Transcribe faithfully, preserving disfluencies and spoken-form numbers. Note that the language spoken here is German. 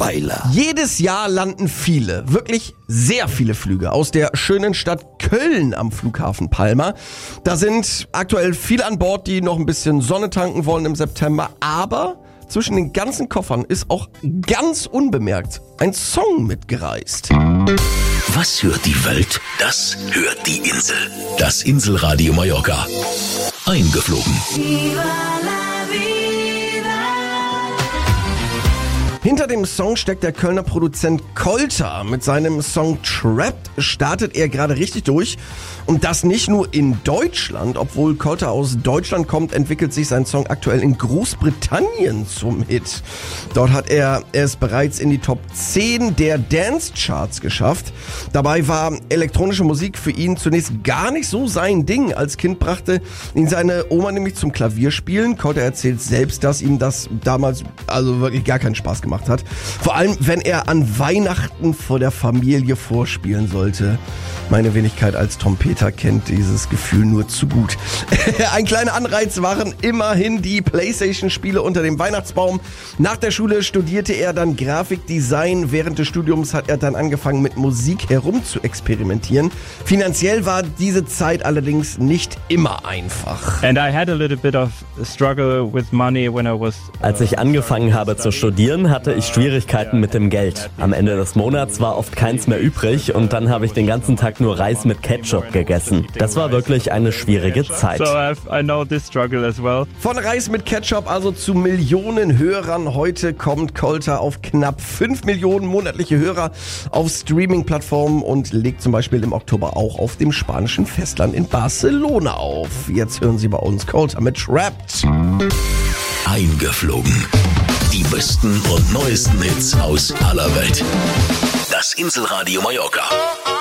Weiler. Jedes Jahr landen viele, wirklich sehr viele Flüge aus der schönen Stadt Köln am Flughafen Palma. Da sind aktuell viele an Bord, die noch ein bisschen Sonne tanken wollen im September, aber zwischen den ganzen Koffern ist auch ganz unbemerkt ein Song mitgereist. Was hört die Welt? Das hört die Insel. Das Inselradio Mallorca. Eingeflogen. Hinter dem Song steckt der Kölner Produzent Kolter. Mit seinem Song Trapped startet er gerade richtig durch. Und das nicht nur in Deutschland. Obwohl Kolter aus Deutschland kommt, entwickelt sich sein Song aktuell in Großbritannien zum Hit. Dort hat er es bereits in die Top zehn der Dance-Charts geschafft. Dabei war elektronische Musik für ihn zunächst gar nicht so sein Ding. Als Kind brachte ihn seine Oma nämlich zum Klavierspielen. Kolter erzählt selbst, dass ihm das damals also wirklich gar keinen Spaß gemacht hat. Vor allem, wenn er an Weihnachten vor der Familie vorspielen sollte. Meine Wenigkeit als Trompeter kennt dieses Gefühl nur zu gut. Ein kleiner Anreiz waren immerhin die PlayStation-Spiele unter dem Weihnachtsbaum. Nach der Schule studierte er dann Grafikdesign. Während des Studiums hat er dann angefangen, mit Musik herum zu experimentieren. Finanziell war diese Zeit allerdings nicht immer einfach. And I had a little bit of a struggle with money when I was Als ich angefangen habe zu studieren, hatte ich Schwierigkeiten mit dem Geld. Am Ende des Monats war oft keins mehr übrig und dann habe ich den ganzen Tag nur Reis mit Ketchup gegessen. Das war wirklich eine schwierige Zeit. So I've, I know this struggle as well. Von Reis mit Ketchup also zu Millionen Hörern. Heute kommt Kolter auf knapp fünf Millionen monatliche Hörer auf Streaming-Plattformen und legt zum Beispiel im Oktober auch auf dem spanischen Festland in Barcelona auf. Jetzt hören Sie bei uns Kolter mit Trapped. Eingeflogen. Die besten und neuesten Hits aus aller Welt. Das Inselradio Mallorca.